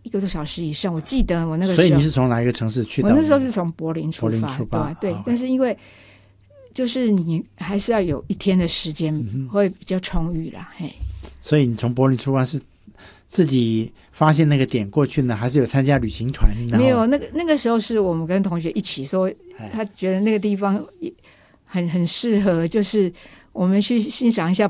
1个多小时以上。我记得我那个时候， 所以你是从哪一个城市去到？ 我那时候是从柏林出发， 对，但是因为就是你还是要有1天的时间会比较充裕啦。嘿， 所以你从柏林出发是自己发现那个点过去呢，还是有参加旅行团？ 没有，那个时候是我们跟同学一起说，他觉得那个地方很适合，就是我们去欣赏一下